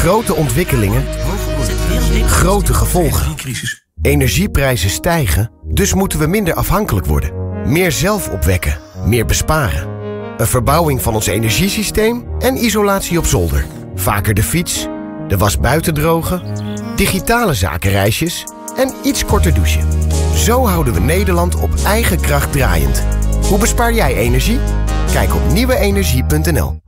Grote ontwikkelingen, grote gevolgen. Energieprijzen stijgen, dus moeten we minder afhankelijk worden. Meer zelf opwekken, meer besparen. Een verbouwing van ons energiesysteem en isolatie op zolder. Vaker de fiets, de was buiten drogen, digitale zakenreisjes en iets korter douchen. Zo houden we Nederland op eigen kracht draaiend. Hoe bespaar jij energie? Kijk op nieuweenergie.nl.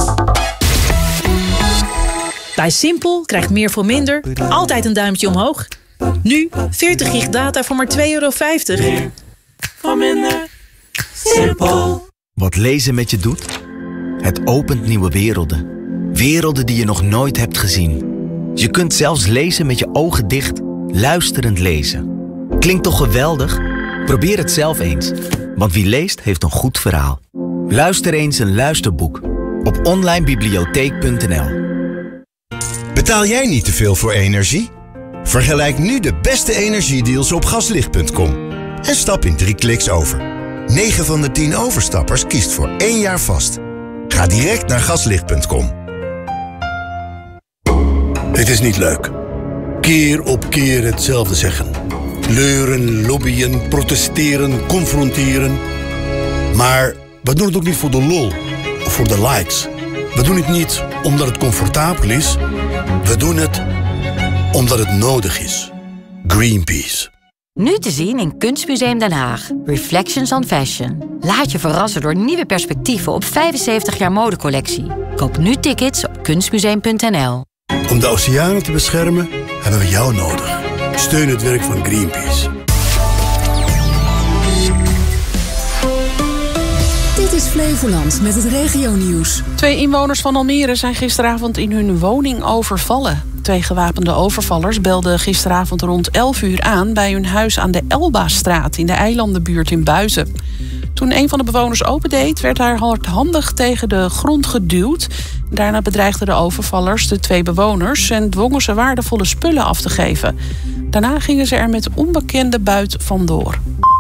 Bij Simpel krijgt meer voor minder altijd een duimpje omhoog. Nu 40 gig data voor maar €2,50. Meer voor minder. Simpel. Wat lezen met je doet? Het opent nieuwe werelden. Werelden die je nog nooit hebt gezien. Je kunt zelfs lezen met je ogen dicht, luisterend lezen. Klinkt toch geweldig? Probeer het zelf eens. Want wie leest, heeft een goed verhaal. Luister eens een luisterboek op onlinebibliotheek.nl. Betaal jij niet te veel voor energie? Vergelijk nu de beste energiedeals op gaslicht.com. En stap in 3 kliks over. 9 van de 10 overstappers kiest voor 1 jaar vast. Ga direct naar gaslicht.com. Het is niet leuk. Keer op keer hetzelfde zeggen. Leuren, lobbyen, protesteren, confronteren. Maar we doen het ook niet voor de lol of voor de likes. We doen het niet omdat het comfortabel is. We doen het omdat het nodig is. Greenpeace. Nu te zien in Kunstmuseum Den Haag. Reflections on Fashion. Laat je verrassen door nieuwe perspectieven op 75 jaar modecollectie. Koop nu tickets op kunstmuseum.nl. Om de oceanen te beschermen hebben we jou nodig. Steun het werk van Greenpeace. Dit is Flevoland met het regionieuws. 2 inwoners van Almere zijn gisteravond in hun woning overvallen. 2 gewapende overvallers belden gisteravond rond 11 uur aan bij hun huis aan de Elbastraat in de eilandenbuurt in Buizen. Toen een van de bewoners opendeed, werd hij hardhandig tegen de grond geduwd. Daarna bedreigden de overvallers de 2 bewoners en dwongen ze waardevolle spullen af te geven. Daarna gingen ze er met onbekende buit vandoor.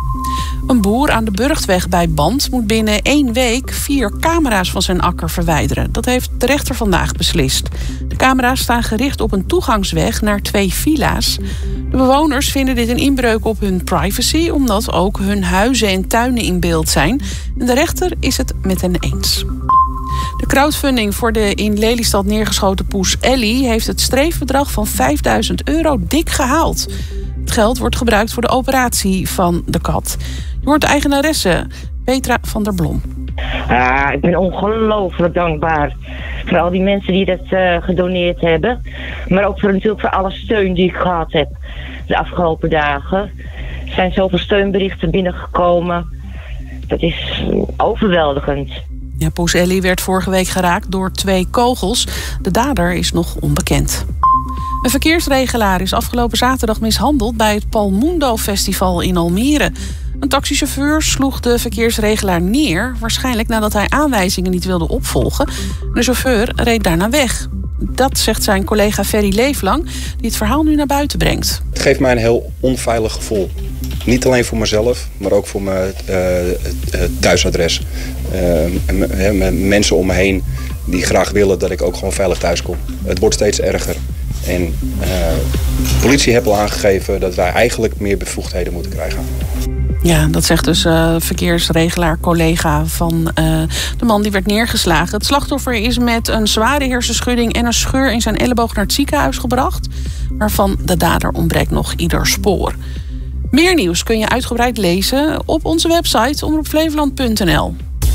Een boer aan de Burgtweg bij Band moet binnen 1 week 4 camera's van zijn akker verwijderen. Dat heeft de rechter vandaag beslist. De camera's staan gericht op een toegangsweg naar 2 villa's. De bewoners vinden dit een inbreuk op hun privacy, omdat ook hun huizen en tuinen in beeld zijn. En de rechter is het met hen eens. De crowdfunding voor de in Lelystad neergeschoten poes Ellie heeft het streefbedrag van €5.000 dik gehaald. Het geld wordt gebruikt voor de operatie van de kat. Je hoort de eigenaresse Petra van der Blom. Ik ben ongelooflijk dankbaar voor al die mensen die dat gedoneerd hebben. Maar ook natuurlijk voor alle steun die ik gehad heb de afgelopen dagen. Er zijn zoveel steunberichten binnengekomen. Dat is overweldigend. Ja, poes Ellie werd vorige week geraakt door 2 kogels. De dader is nog onbekend. Een verkeersregelaar is afgelopen zaterdag mishandeld bij het Palmundo Festival in Almere. Een taxichauffeur sloeg de verkeersregelaar neer, waarschijnlijk nadat hij aanwijzingen niet wilde opvolgen. De chauffeur reed daarna weg. Dat zegt zijn collega Ferry Leeflang, die het verhaal nu naar buiten brengt. Het geeft mij een heel onveilig gevoel. Niet alleen voor mezelf, maar ook voor mijn thuisadres. Mensen om me heen die graag willen dat ik ook gewoon veilig thuis kom. Het wordt steeds erger. En de politie heeft al aangegeven dat wij eigenlijk meer bevoegdheden moeten krijgen. Ja, dat zegt dus verkeersregelaar collega van de man die werd neergeslagen. Het slachtoffer is met een zware hersenschudding en een scheur in zijn elleboog naar het ziekenhuis gebracht. Waarvan de dader ontbreekt nog ieder spoor. Meer nieuws kun je uitgebreid lezen op onze website omroepflevoland.nl.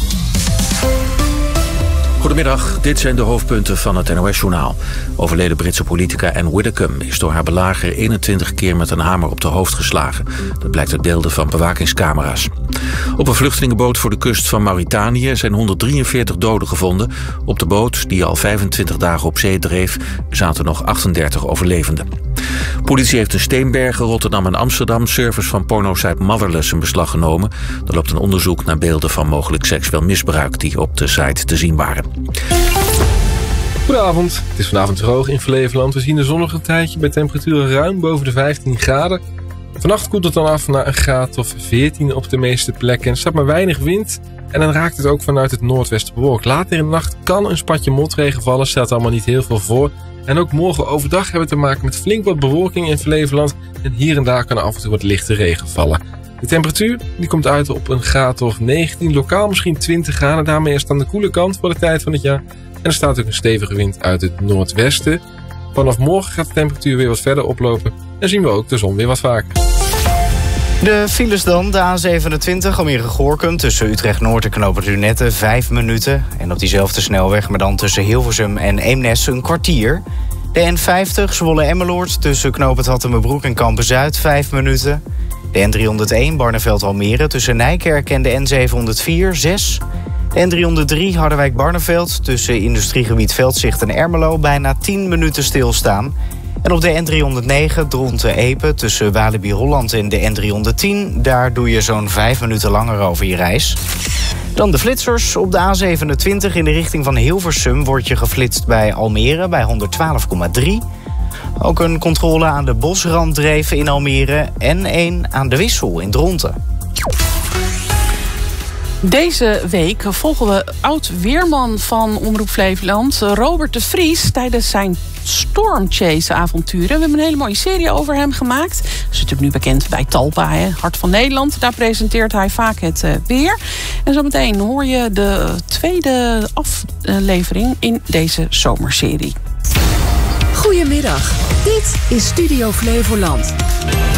Goedemiddag, dit zijn de hoofdpunten van het NOS-journaal. Overleden Britse politica Anne Widdecombe is door haar belager 21 keer met een hamer op de hoofd geslagen. Dat blijkt uit beelden van bewakingscamera's. Op een vluchtelingenboot voor de kust van Mauritanië zijn 143 doden gevonden. Op de boot, die al 25 dagen op zee dreef, zaten nog 38 overlevenden. Politie heeft in Steenbergen, Rotterdam en Amsterdam servers van pornosite Motherless in beslag genomen. Er loopt een onderzoek naar beelden van mogelijk seksueel misbruik die op de site te zien waren. Goedenavond, het is vanavond droog in Flevoland. We zien een zonnige tijdje bij temperaturen ruim boven de 15 graden. Vannacht koelt het dan af naar een graad of 14 op de meeste plekken. Er staat maar weinig wind en dan raakt het ook vanuit het noordwesten bewolkt. Later in de nacht kan een spatje motregen vallen, stelt allemaal niet heel veel voor. En ook morgen overdag hebben we te maken met flink wat bewolking in Flevoland. En hier en daar kan af en toe wat lichte regen vallen. De temperatuur die komt uit op een graad of 19, lokaal misschien 20 graden. Daarmee is het aan de koele kant voor de tijd van het jaar. En er staat ook een stevige wind uit het noordwesten. Vanaf morgen gaat de temperatuur weer wat verder oplopen. En zien we ook de zon weer wat vaker. De files dan, de A27 Almere-Goorkum tussen Utrecht-Noord en knooppunt Lunette 5 minuten. En op diezelfde snelweg, maar dan tussen Hilversum en Eemnes een kwartier. De N50 Zwolle-Emmeloord tussen knooppunt Hattemerbroek en Kampen-Zuid 5 minuten. De N301 Barneveld-Almere tussen Nijkerk en de N704 6. De N303 Harderwijk-Barneveld tussen industriegebied Veldzicht en Ermelo bijna 10 minuten stilstaan. En op de N309 Dronten-Epe tussen Walibi-Holland en de N310... daar doe je zo'n 5 minuten langer over je reis. Dan de flitsers. Op de A27 in de richting van Hilversum word je geflitst bij Almere bij 112,3. Ook een controle aan de Bosranddreven in Almere en één aan de Wissel in Dronten. Deze week volgen we oud-weerman van Omroep Flevoland, Robert de Vries, tijdens zijn stormchase-avonturen. We hebben een hele mooie serie over hem gemaakt. Hij is natuurlijk nu bekend bij Talpa, Hart van Nederland. Daar presenteert hij vaak het weer. En zometeen hoor je de tweede aflevering in deze zomerserie. Goedemiddag, dit is Studio Flevoland.